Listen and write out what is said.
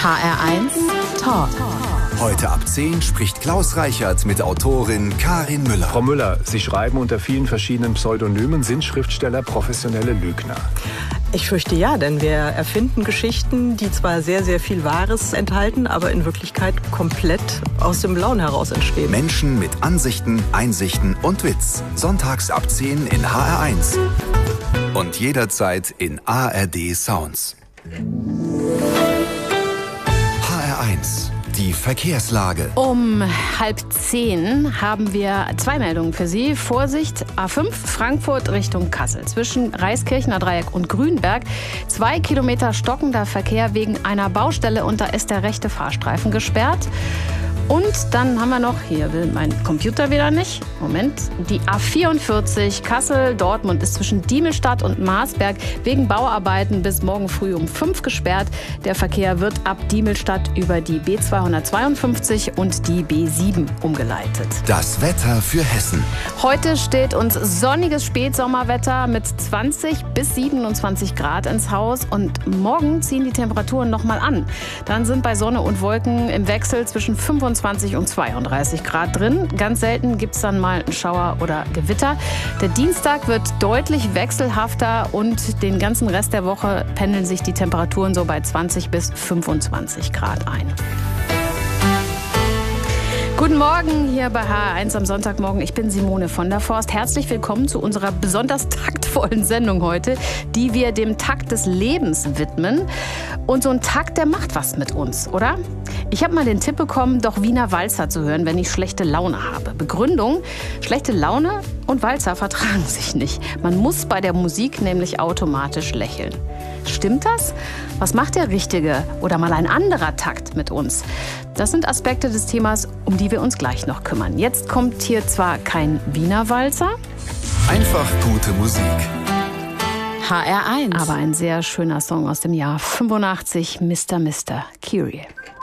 HR1 Talk. Heute ab 10 spricht Klaus Reichert mit Autorin Karin Müller. Frau Müller, Sie schreiben unter vielen verschiedenen Pseudonymen, sind Schriftsteller professionelle Lügner? Ich fürchte ja, denn wir erfinden Geschichten, die zwar sehr, sehr viel Wahres enthalten, aber in Wirklichkeit komplett aus dem Blauen heraus entstehen. Menschen mit Ansichten, Einsichten und Witz. Sonntags ab 10 in HR1. Und jederzeit in ARD Sounds. HR1. Die Verkehrslage. Um 9:30 haben wir 2 Meldungen für Sie. Vorsicht, A5 Frankfurt Richtung Kassel. Zwischen Reiskirchener Dreieck und Grünberg 2 Kilometer stockender Verkehr wegen einer Baustelle und da ist der rechte Fahrstreifen gesperrt. Und dann haben wir noch, hier will mein Computer wieder nicht, Moment, die A44 Kassel-Dortmund ist zwischen Diemelstadt und Marsberg wegen Bauarbeiten bis morgen früh um 5 gesperrt. Der Verkehr wird ab Diemelstadt über die B252 und die B7 umgeleitet. Das Wetter für Hessen. Heute steht uns sonniges Spätsommerwetter mit 20 bis 27 Grad ins Haus und morgen ziehen die Temperaturen noch mal an. Dann sind bei Sonne und Wolken im Wechsel zwischen 25 und 32 Grad drin. Ganz selten gibt es dann mal einen Schauer oder Gewitter. Der Dienstag wird deutlich wechselhafter und den ganzen Rest der Woche pendeln sich die Temperaturen so bei 20 bis 25 Grad ein. Guten Morgen hier bei HR1 am Sonntagmorgen. Ich bin Simone von der Forst. Herzlich willkommen zu unserer besonders taktvollen Sendung heute, die wir dem Takt des Lebens widmen. Und so ein Takt, der macht was mit uns, oder? Ich habe mal den Tipp bekommen, doch Wiener Walzer zu hören, wenn ich schlechte Laune habe. Begründung: schlechte Laune und Walzer vertragen sich nicht. Man muss bei der Musik nämlich automatisch lächeln. Stimmt das? Was macht der richtige oder mal ein anderer Takt mit uns? Das sind Aspekte des Themas, um die wir uns gleich noch kümmern. Jetzt kommt hier zwar kein Wiener Walzer, Einfach gute Musik. HR1, aber ein sehr schöner Song aus dem Jahr 85, Mr. Curie.